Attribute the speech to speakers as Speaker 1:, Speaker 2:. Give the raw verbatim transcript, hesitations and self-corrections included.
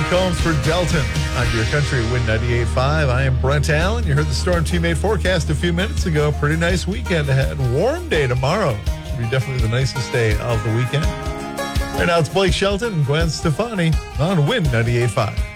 Speaker 1: Combs for Delton on your country Wind ninety-eight point five. I am Brent Allen. You heard the Storm Teammate forecast a few minutes ago. Pretty nice weekend ahead. Warm day tomorrow. Should be definitely the nicest day of the weekend. Right now it's Blake Shelton and Gwen Stefani on Wind ninety-eight point five.